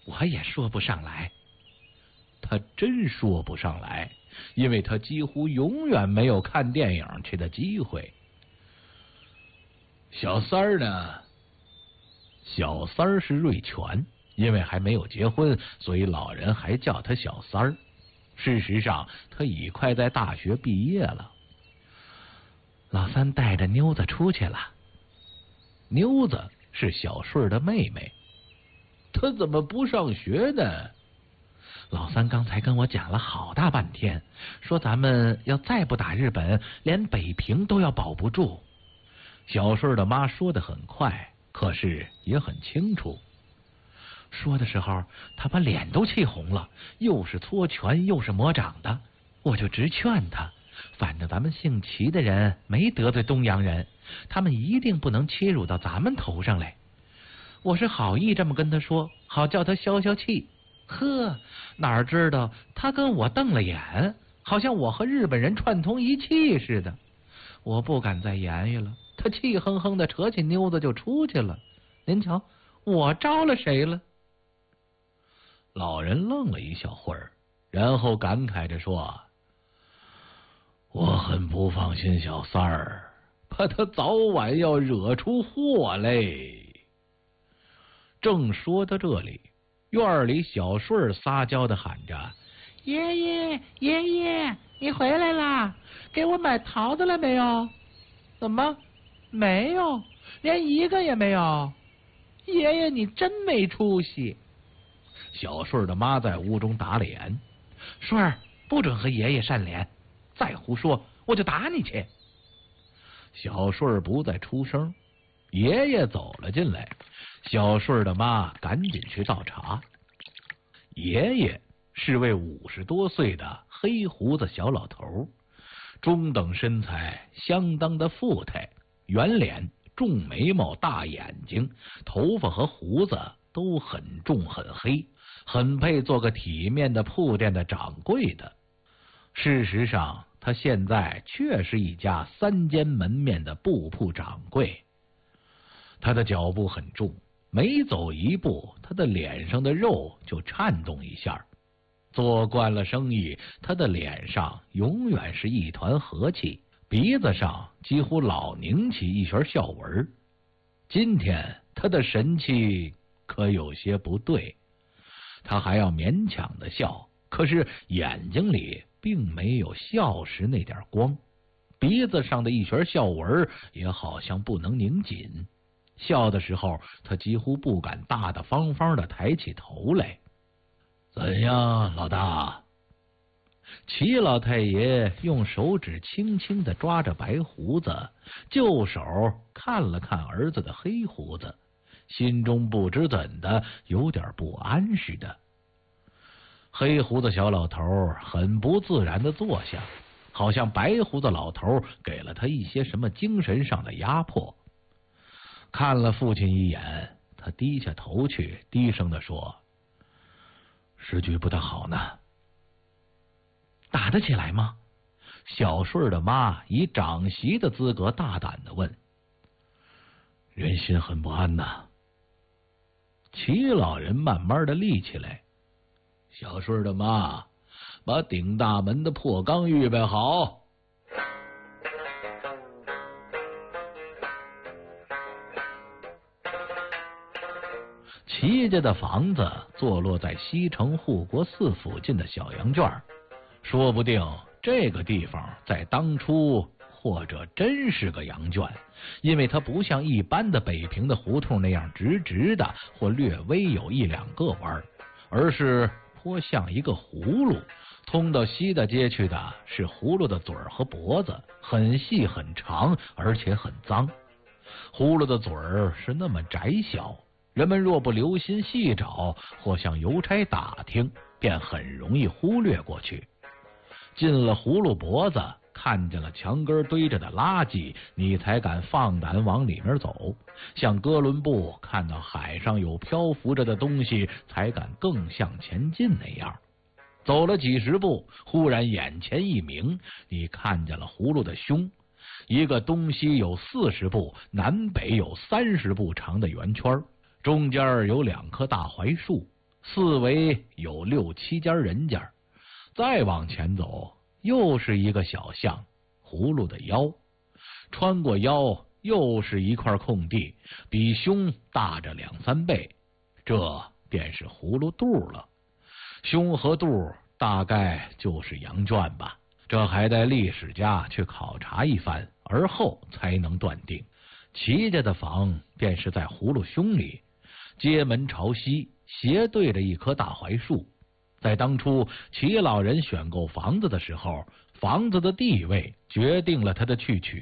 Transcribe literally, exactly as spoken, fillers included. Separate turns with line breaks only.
我也说不上来。他真说不上来，因为他几乎永远没有看电影去的机会。小三儿呢？小三儿是瑞全，因为还没有结婚，所以老人还叫他小三儿。事实上，他已快在大学毕业了。老三带着妞子出去了。妞子是小顺的妹妹。他怎么不上学呢？老三刚才跟我讲了好大半天，说咱们要再不打日本，连北平都要保不住。小顺的妈说得很快，可是也很清楚。说的时候，他把脸都气红了，又是搓拳又是魔掌的。我就直劝他，反正咱们姓齐的人没得罪东洋人，他们一定不能切入到咱们头上来。我是好意这么跟他说，好叫他消消气。呵，哪知道他跟我瞪了眼，好像我和日本人串通一气似的。我不敢再言语了，他气哼哼的扯起妞子就出去了。您瞧，我招了谁了？老人愣了一小会儿，然后感慨着说：我很不放心小三儿，怕他早晚要惹出祸来。正说到这里，院里小顺撒娇的喊着：爷爷爷爷，你回来啦，给我买桃子了没有？怎么没有？连一个也没有？爷爷你真没出息。小顺的妈在屋中打脸：顺儿，不准和爷爷扇脸，再胡说我就打你去。小顺不再出声，爷爷走了进来，小顺的妈赶紧去倒茶。爷爷是位五十多岁的黑胡子小老头，中等身材，相当的富态，圆脸，重眉毛，大眼睛，头发和胡子都很重很黑，很配做个体面的铺店的掌柜的。事实上，他现在确是一家三间门面的布铺掌柜。他的脚步很重，每走一步，他的脸上的肉就颤动一下。做惯了生意，他的脸上永远是一团和气，鼻子上几乎老拧起一圈笑纹。今天他的神气可有些不对，他还要勉强的笑，可是眼睛里并没有笑时那点光，鼻子上的一圈笑纹也好像不能拧紧。笑的时候，他几乎不敢大大方方的抬起头来。怎样，老大？齐老太爷用手指轻轻的抓着白胡子，就手看了看儿子的黑胡子，心中不知怎的有点不安似的。黑胡子小老头很不自然的坐下，好像白胡子老头给了他一些什么精神上的压迫。看了父亲一眼，他低下头去，低声的说：时局不大好呢。打得起来吗？小顺的妈以长媳的资格大胆的问。人心很不安呐。齐老人慢慢的立起来。小顺的妈，把顶大门的破缸预备好。齐家的房子坐落在西城护国寺附近的小羊圈，说不定这个地方在当初或者真是个羊圈，因为它不像一般的北平的胡同那样直直的或略微有一两个弯，而是颇像一个葫芦，通到西大街去的是葫芦的嘴儿和脖子，很细很长，而且很脏。葫芦的嘴儿是那么窄小，人们若不留心细找，或向邮差打听，便很容易忽略过去。进了葫芦脖子，看见了墙根堆着的垃圾，你才敢放胆往里面走，像哥伦布看到海上有漂浮着的东西，才敢更向前进那样。走了几十步，忽然眼前一明，你看见了葫芦的胸，一个东西有四十步，南北有三十步长的圆圈，中间有两棵大槐树， 四围有六七家人家，再往前走又是一个小巷，葫芦的腰，穿过腰又是一块空地，比胸大着两三倍，这便是葫芦肚了。胸和肚大概就是羊圈吧，这还待历史家去考察一番，而后才能断定。齐家的房便是在葫芦胸里，街门朝西，斜对着一棵大槐树。在当初齐老人选购房子的时候，房子的地位决定了他的去取。